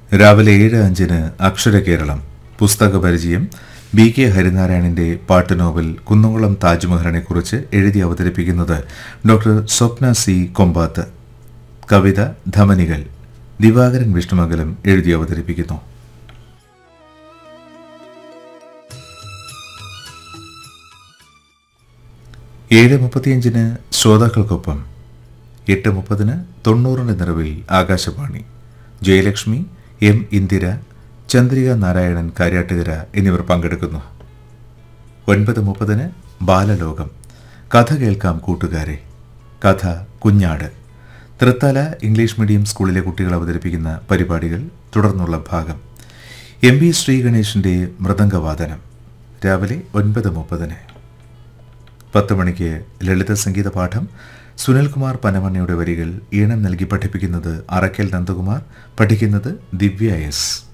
രാവിലെ 7:05 അക്ഷരകേരളം പുസ്തക പരിചയം. BK ഹരിനാരായണന്റെ പാട്ട് നോവൽ കുന്നംകുളം താജ്മഹലിനെക്കുറിച്ച് എഴുതി അവതരിപ്പിക്കുന്നത് ഡോക്ടർ സ്വപ്ന C. കൊമ്പാത്ത്. കവിത ധമനികൾ ദിവാകരൻ വിഷ്ണുമംഗലം എഴുതി അവതരിപ്പിക്കുന്നു. ഏഴ് 35 ശ്രോതാക്കൾക്കൊപ്പം, 8:30 90 നിറവിൽ ആകാശവാണി. ജയലക്ഷ്മി, M. ഇന്ദിര, ചന്ദ്രിക നാരായണൻ കാര്യാട്ടുകര എന്നിവർ പങ്കെടുക്കുന്നു. 9:30 ബാലലോകം. കഥ കേൾക്കാം കൂട്ടുകാരെ. കഥ കുഞ്ഞാട്. തൃത്താല ഇംഗ്ലീഷ് മീഡിയം സ്കൂളിലെ കുട്ടികൾ അവതരിപ്പിക്കുന്ന പരിപാടികൾ തുടർന്നുള്ള ഭാഗം. MB ശ്രീഗണേഷിന്റെ മൃദംഗവാദനം രാവിലെ 9:30. 10 മണിക്ക് ലളിത സംഗീത പാഠം. സുനിൽകുമാർ പനമണ്ണയുടെ വരികൾ ഈണം നൽകി പഠിപ്പിക്കുന്നത് അറക്കൽ നന്ദകുമാർ. പഠിക്കുന്നത് ദിവ്യ S.